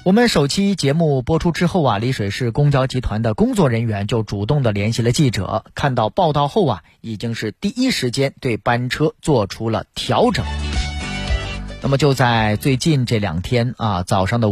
我们首期节目播出之后啊，丽水市公交集团的工作人员就主动的联系了记者，看到报道后啊，已经是第一时间对班车做出了调整。那么就在最近这2天啊，早上的